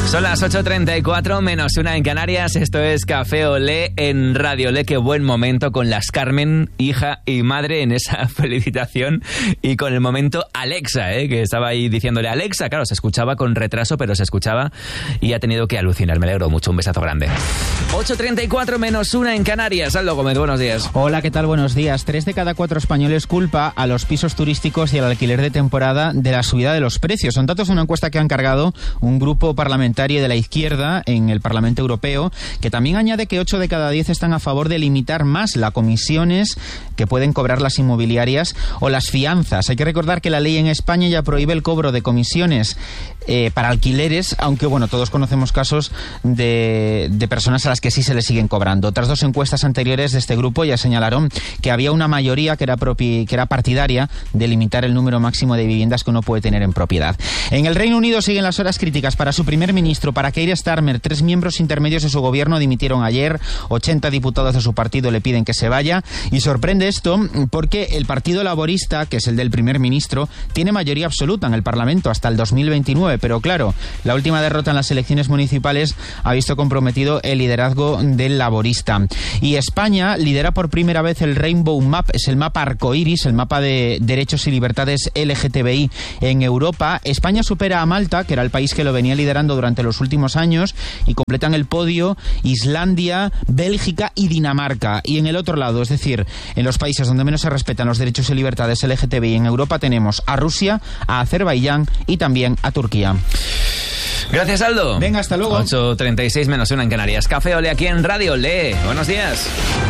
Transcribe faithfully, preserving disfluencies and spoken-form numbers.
Son las ocho treinta y cuatro menos una en Canarias. Esto es Café Olé en Radio Olé. Qué buen momento con las Carmen, hija y madre, en esa felicitación. Y con el momento Alexa, ¿eh? Que estaba ahí diciéndole Alexa. Claro, se escuchaba con retraso, pero se escuchaba y ha tenido que alucinar. Me alegro mucho. Un besazo grande. ocho treinta y cuatro menos una en Canarias. Aldo Gómez, buenos días. Hola, ¿qué tal? Buenos días. Tres de cada cuatro españoles culpa a los pisos turísticos y al alquiler de temporada de la subida de los precios. Son datos de una encuesta que han cargado un grupo parlamentario de la izquierda en el Parlamento Europeo, que también añade que ocho de cada diez están a favor de limitar más las comisiones que pueden cobrar las inmobiliarias o las fianzas. Hay que recordar que la ley en España ya prohíbe el cobro de comisiones eh, para alquileres, aunque bueno, todos conocemos casos de, de personas a las que sí se les siguen cobrando. Otras dos encuestas anteriores de este grupo ya señalaron que había una mayoría que era, propi, que era partidaria de limitar el número máximo de viviendas que uno puede tener en propiedad. En el Reino Unido siguen las horas críticas para su primer ministro, para Keir Starmer. Tres miembros intermedios de su gobierno dimitieron ayer. ochenta diputados de su partido le piden que se vaya. Y sorprende esto porque el Partido Laborista, que es el del primer ministro, tiene mayoría absoluta en el Parlamento hasta el dos mil veintinueve. Pero claro, la última derrota en las elecciones municipales ha visto comprometido el liderazgo del Laborista. Y España lidera por primera vez el Rainbow Map. Es el mapa arcoíris, el mapa de derechos y libertades L G T B I en Europa. España supera a Malta, que era el país que lo venía liderando durante los últimos años, y completan el podio Islandia, Bélgica y Dinamarca. Y en el otro lado, es decir, en los países donde menos se respetan los derechos y libertades L G T B I en Europa, tenemos a Rusia, a Azerbaiyán y también a Turquía. Gracias, Aldo. Venga, hasta luego. ocho treinta y seis menos una en Canarias. Café Olé aquí en Radio Olé. Buenos días.